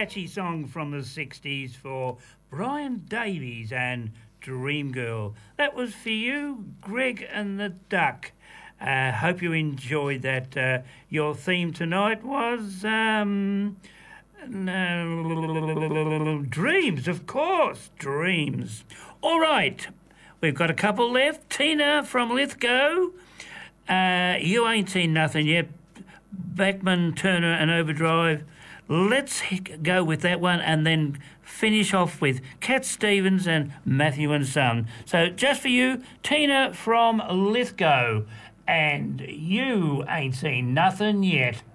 catchy song from the 60s for Brian Davies and Dream Girl. That was for you, Greg and the Duck. Hope you enjoyed that. Your theme tonight was dreams, of course, dreams. All right, we've got a couple left. Tina from Lithgow. You ain't seen nothing yet. Backman, Turner and Overdrive. Let's go with that one and then finish off with Cat Stevens and Matthew and Son. So just for you, Tina from Lithgow. And you ain't seen nothing yet.